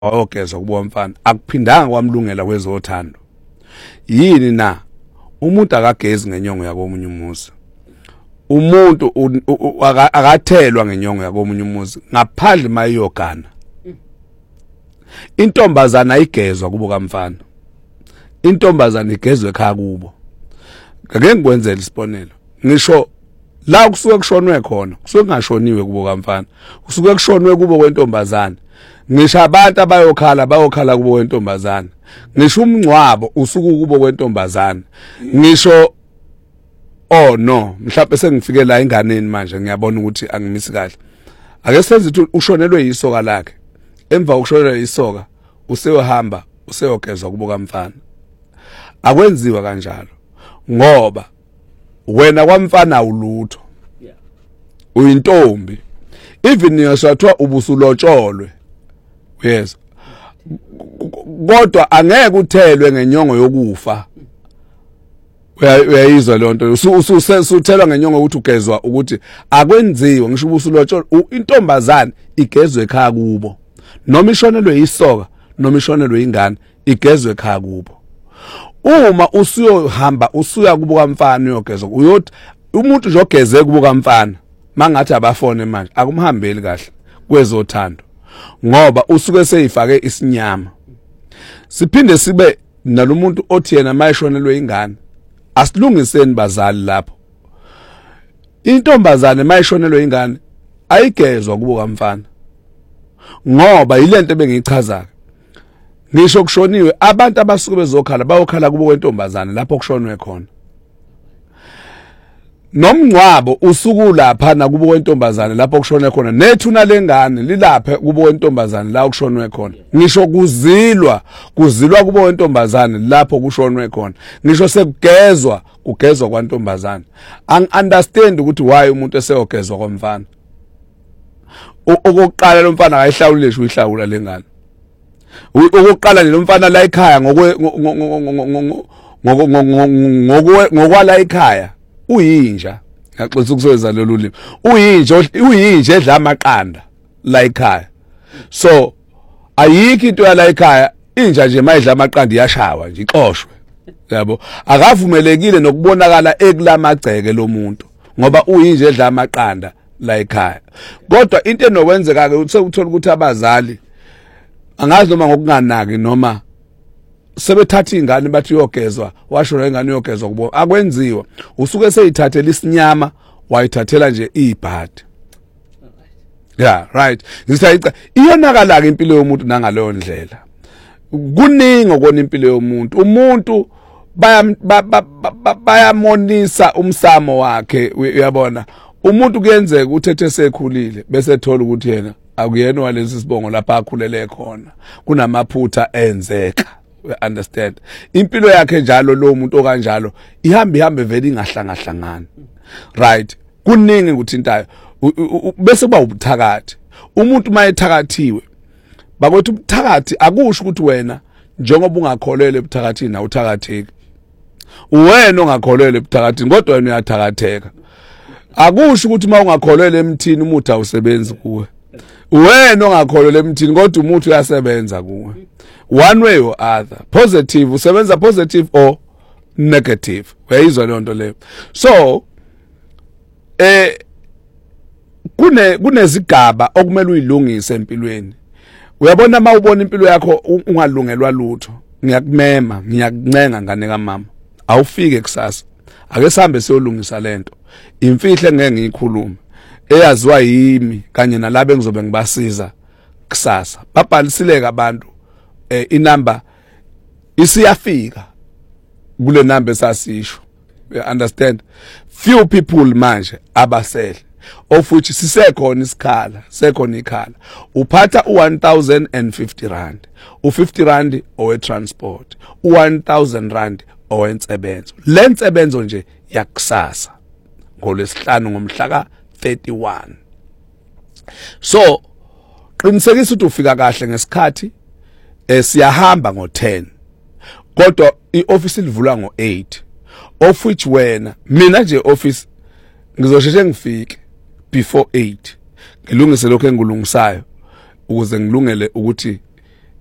wayogezwa kubo mfana akuphindanga kwamlungela kwezothando. Yini na umuntu akagezi ngenyongo yakomunye umuzi. Umuntu akathelwa ngenyongo yakomunye umuzi ngaphandle mayiyogana. Intombazana ayigezwa kubo kamfana. Intombazana igezwe ekhaya kubo. Ngeke ngikwenzele isibonelo. Ngisho la kusuke kushonwe khona, kusuke kungashoniwe kubo kamfana. Kusuke kushonwe kubo kwentombazana. Ngisho abantu bayokhala kubo kwentombazana. Ngisho umncwabo usuku kubo kwentombazana. Ngisho no, mhlawumbe sengifike la enganeni manje ngiyabona ukuthi angimisi kahle. Ake senze ukuthi ushonelwe yisoka lakhe. Emva kokushonelwa yisoka, useyahamba, useyogezwa kubo kamfana. Akwenziwa kanjalo. Ngoba wena kwamfana ulutho. Uyintombi. Even yasathiwa ubusulotsholwe. Yes. Kodwa angeke uthelwe ngenyongo yokufa. Uyayizwa lonto. Usuthelwa ngenyongo ukuthi ugezwa ukuthi akwenziwe ngisho ubusulotsholwe. Intombazane igezwe ekhaya kubo. Noma ishonelwe yisoka, noma ishonelwe ingane, igezwe ekhaya kubo. Uma usuyohamba usuya kubo kamfana uyogezwa uyothi umuntu nje ogeze kubo kamfana mangathi abafone manje akumhambeli kahle kwezothando ngoba usuke seyifake isinyama. Siphinde sibe nalomuntu othi yena mayishonelwe ingane asilungiseni bazali lapho. Intombazane mayishonelwe ingane ayigezwa kubo kamfana ngoba yilento bengiyichaza. Ngisho kushoniwe abantu abasuke bezokhala bayokhala kubo kwentombazane lapho kushonwe khona. Nomncwabo usuku lapha na kubo kwentombazane lapho kushonwe khona. Nethuna lengane lilapha kubo kwentombazane la kushonwe khona. Ngisho kuzilwa kubo kwentombazane lapho kushonwe khona. Ngisho sekugezwa kwantombazane. Understand ukuthi why umuntu eseyogezwa komfana. Okokuqala lo mfana akayihlawulisho uyihlawula lengane. Okokuqala nje lo mfana la ekhaya ngokwala ekhaya uyinja ngaxoxa ukusoza lolu limi uyinja edla amaqanda la ekhaya. So ayikho into yala ekhaya inja nje mayidla amaqanda iyashawa nje ixoshwe yabo. Akavumelekile nokubonakala ekulamagceke lomuntu ngoba uyinja edla amaqanda la ekhaya. Kodwa into enokwenzeka ke uthola ukuthi abazali angazi noma ngokunganaki noma sebethatha ingane bathi uyogezwa washona ingane uyogezwa kubo akwenziwa usuke seyithathela isinyama wayithathela nje ibhadi. Yeah, right. Ngisayicela iyonakala ke impilo yomuntu nangaleyo ndlela. Kuningi okona impilo yomuntu. Umuntu bayamonisa umsamo wakhe uyabona. Umuntu kuyenzeka uthethe sekhulile bese thola ukuthi yena akuyena walesi sibongo lapha akhulele khona kunamaphutha enzeka. We understand impilo yakhe njalo lo muntu okanjalo ihambe vele ingahlangahlangana. Right, kuningi ukuthintayo bese kuba ubuthakathi. Umuntu mayethakathiwe bakwethu ubuthakathi akusho ukuthi wena njengoba ungakholele ebuthakathini awuthakatheki. Wena ongakholele ebuthakathini kodwa wena uyathakatheka. Akusho ukuthi uma ungakholele emthini umuthi awusebenzi kuwe. Wena ongakholele emthini kodwa umuthi uyasebenza kuwe. One way or other. Positive usebenza positive or negative. Uyayizwa le nto leyo. So kunezigaba okumele uyilungise empilweni. Uyabona uma ubona impilo yakho ungalungelwa lutho, ngiyakumema, ngiyakuncenga ngane kaMama. Awufike kusasa. Ake sihambe siyolungisa lento. Imfihle ngeke ngiyikhulume. Eyaziwa yimi kanye nalabo engizobe ngibasiza kusasa. Babhalisileke abantu inamba isiyafika kule number sasisho. You understand? Few people manje abasele of which sisekhona isikhala, sekhona ikhala. Uphatha u1050 rand, u50 rand owe transport, u1000 rand owensebenzo. Lensebenzo nje yakusasa ngolesihlanu ngomhla ka 31. So qinisekisa ukuthi ufika kahle ngesikhathi. Siyahamba ngo10 kodwa ioffice livulwa ngo8 of which wena mina nje office ngizosheshe ngifike before 8 ngilungise lokho engilungisayo ukuze ngilungele ukuthi